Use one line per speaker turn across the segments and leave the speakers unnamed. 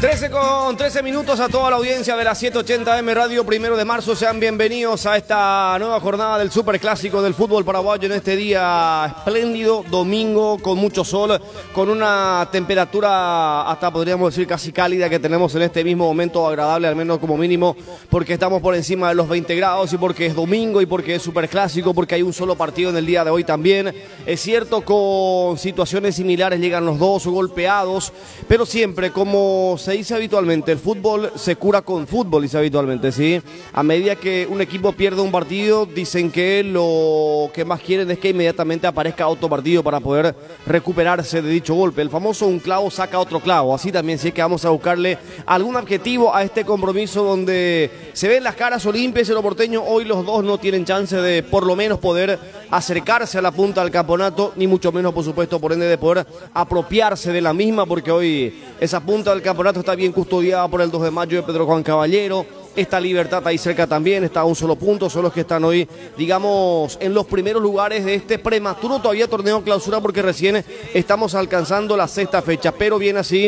13 minutos a toda la audiencia de la 780M Radio 1 de marzo. Sean bienvenidos a esta nueva jornada del Superclásico del fútbol paraguayo en este día espléndido, domingo, con mucho sol, con una temperatura hasta podríamos decir casi cálida que tenemos en este mismo momento, agradable al menos como mínimo, porque estamos por encima de los 20 grados y porque es domingo y porque es Superclásico, porque hay un solo partido en el día de hoy también. Es cierto, con situaciones similares llegan los dos golpeados, pero siempre, como se dice habitualmente, el fútbol se cura con fútbol, dice habitualmente, ¿sí? A medida que un equipo pierde un partido, dicen que lo que más quieren es que inmediatamente aparezca otro partido para poder recuperarse de dicho golpe. El famoso un clavo saca otro clavo. Así también, si es que vamos a buscarle algún adjetivo a este compromiso donde se ven las caras Olimpia y Cerro Porteño. Hoy los dos no tienen chance de por lo menos poder acercarse a la punta del campeonato, ni mucho menos, por supuesto, por ende, de poder apropiarse de la misma, porque hoy esa punta del campeonato está bien custodiada por el 2 de mayo de Pedro Juan Caballero. Esta Libertad ahí cerca también, está a un solo punto, son los que están hoy, digamos, en los primeros lugares de este prematuro todavía torneo clausura, porque recién estamos alcanzando la sexta fecha, pero bien así,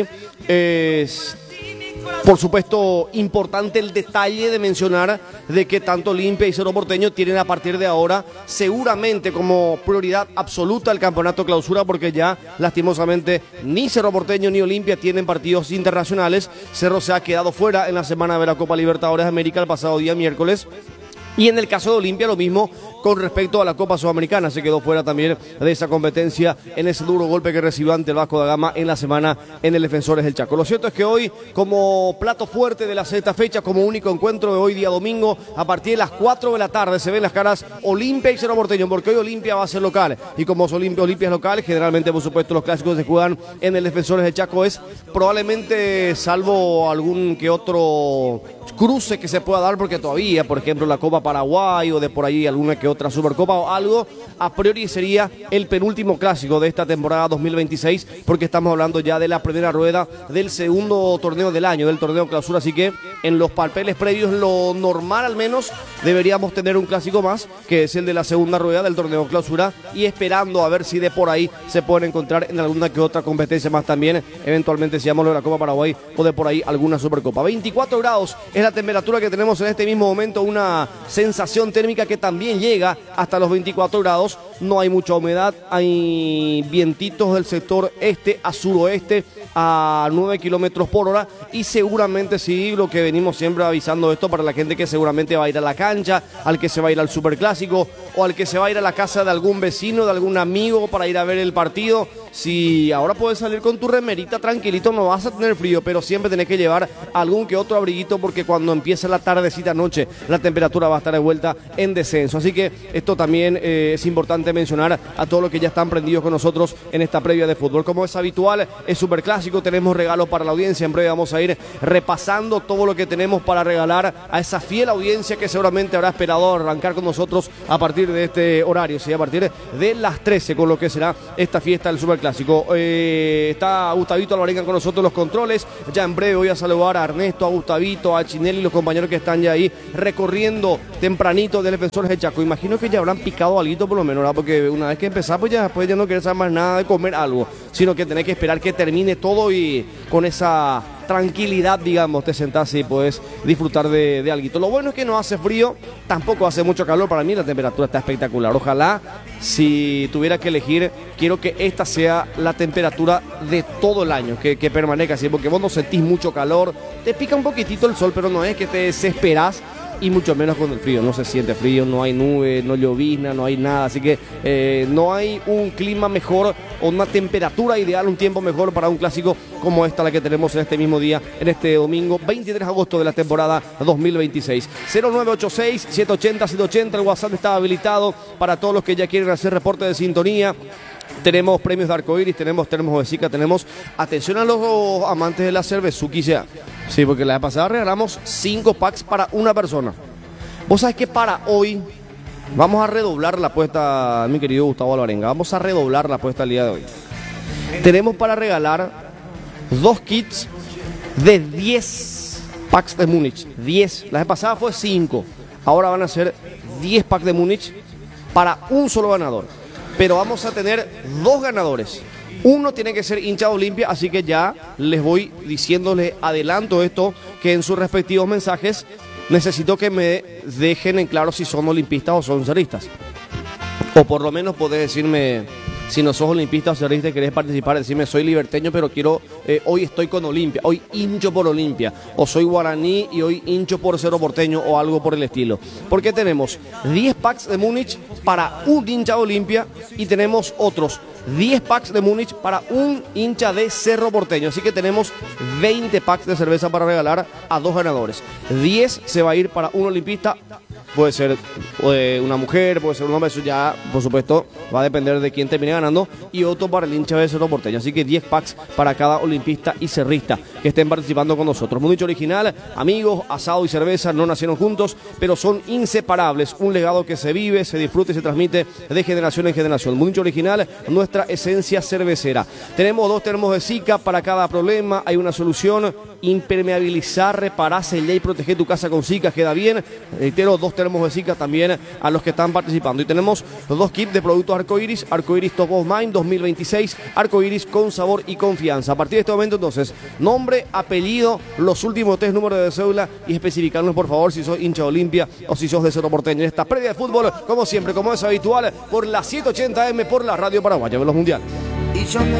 por supuesto, importante el detalle de mencionar de que tanto Olimpia y Cerro Porteño tienen a partir de ahora seguramente como prioridad absoluta el campeonato clausura, porque ya lastimosamente ni Cerro Porteño ni Olimpia tienen partidos internacionales. Cerro se ha quedado fuera en la semana de la Copa Libertadores de América el pasado día miércoles. Y en el caso de Olimpia lo mismo con respecto a la Copa Sudamericana, se quedó fuera también de esa competencia en ese duro golpe que recibió ante el Vasco da Gama en la semana en el Defensores del Chaco. Lo cierto es que hoy, como plato fuerte de la sexta fecha, como único encuentro de hoy día domingo, a partir de las 4 de la tarde se ven las caras Olimpia y Cerro Porteño, porque hoy Olimpia va a ser local, y como Olimpia es local, generalmente por supuesto los clásicos se juegan en el Defensores del Chaco. Es probablemente, salvo algún que otro cruce que se pueda dar, porque todavía, por ejemplo, la Copa Paraguay o de por ahí alguna que otra Supercopa o algo, a priori sería el penúltimo clásico de esta temporada 2026, porque estamos hablando ya de la primera rueda del segundo torneo del año, del torneo clausura. Así que en los papeles previos, lo normal al menos, deberíamos tener un clásico más, que es el de la segunda rueda del torneo clausura, y esperando a ver si de por ahí se pueden encontrar en alguna que otra competencia más también, eventualmente si llamamos la Copa Paraguay o de por ahí alguna Supercopa. 24 grados es la temperatura que tenemos en este mismo momento, una sensación térmica que también llega hasta los 24 grados, no hay mucha humedad, hay vientitos del sector este a suroeste a 9 kilómetros por hora, y seguramente sí, lo que venimos siempre avisando esto para la gente que seguramente va a ir a la cancha, al que se va a ir al Superclásico o al que se va a ir a la casa de algún vecino, de algún amigo para ir a ver el partido. Si ahora puedes salir con tu remerita tranquilito, no vas a tener frío, pero siempre tenés que llevar algún que otro abriguito, porque cuando empiece la tardecita noche la temperatura va a estar de vuelta en descenso. Así que esto también es importante mencionar a todos los que ya están prendidos con nosotros en esta previa de fútbol. Como es habitual, es Superclásico, tenemos regalos para la audiencia. En breve vamos a ir repasando todo lo que tenemos para regalar a esa fiel audiencia que seguramente habrá esperado arrancar con nosotros a partir de este horario, ¿sí? A partir de las 13, con lo que será esta fiesta del Superclásico. Está Gustavito Alvarenga con nosotros los controles. Ya en breve voy a saludar a Ernesto, a Gustavito, a Chinelli y los compañeros que están ya ahí recorriendo tempranito del Defensores del Chaco. Imagino que ya habrán picado algo por lo menos, ¿verdad? Porque una vez que empezás, pues ya después ya no querés saber más nada de comer algo, sino que tenés que esperar que termine todo y con esa tranquilidad, digamos, te sentás y puedes disfrutar de alguito. Lo bueno es que no hace frío, tampoco hace mucho calor. Para mí la temperatura está espectacular. Ojalá, si tuviera que elegir, quiero que esta sea la temperatura de todo el año, que permanezca así, porque vos no sentís mucho calor, te pica un poquitito el sol, pero no es que te desesperás, y mucho menos con el frío. No se siente frío, no hay nube, no llovizna, no hay nada, así que no hay un clima mejor o una temperatura ideal, un tiempo mejor para un clásico como esta, la que tenemos en este mismo día, en este domingo 23 de agosto de la temporada 2026. 0986-780-780, el WhatsApp está habilitado para todos los que ya quieren hacer reporte de sintonía. Tenemos premios de arcoíris, tenemos termos de Zika, tenemos, atención a los amantes de la cervezuki, sea. Sí, porque la vez pasada regalamos 5 packs para una persona. Vos sabés que para hoy vamos a redoblar la apuesta, mi querido Gustavo Alvarenga. Vamos a redoblar la apuesta el día de hoy. Tenemos para regalar 2 kits de 10 packs de Múnich. 10. La vez pasada fue 5. Ahora van a ser 10 packs de Múnich para un solo ganador. Pero vamos a tener 2 ganadores. Uno tiene que ser hincha de Olimpia, así que ya les voy diciéndoles, adelanto esto, que en sus respectivos mensajes necesito que me dejen en claro si son olimpistas o son cerristas. O por lo menos podés decirme, si no sos olimpista o cerrista y querés participar, decirme soy liberteño, pero quiero, hoy estoy con Olimpia, hoy hincho por Olimpia, o soy guaraní y hoy hincho por Cerro Porteño o algo por el estilo. Porque tenemos 10 packs de Múnich para un hincha de Olimpia y tenemos otros 10 packs de Múnich para un hincha de Cerro Porteño. Así que tenemos 20 packs de cerveza para regalar a 2 ganadores. 10 se va a ir para un olimpista. Puede ser una mujer, puede ser un hombre, eso ya, por supuesto, va a depender de quién termine ganando. Y otro para el hincha de Cerro Porteño. Así que 10 packs para cada olimpista y cerrista que estén participando con nosotros. Múnich Original, amigos, asado y cerveza no nacieron juntos, pero son inseparables. Un legado que se vive, se disfruta y se transmite de generación en generación. Múnich Original, nuestra esencia cervecera. Tenemos 2 termos de Zika para cada problema. Hay una solución: impermeabilizar, reparar, sellar y proteger tu casa con Zika. Queda bien. Reitero, 2 termos de Zika también a los que están participando. Y tenemos 2 kits de productos Arcoiris, Arcoiris Top of Mind 2026, Arcoiris con sabor y confianza. A partir de este momento, entonces, nombre, apellido, los últimos 3 números de cédula y especificarnos, por favor, si sos hincha de Olimpia o si sos de Cerro Porteño. En esta previa de fútbol, como siempre, como es habitual, por la 780M, por la Radio Paraguaya de los Mundiales.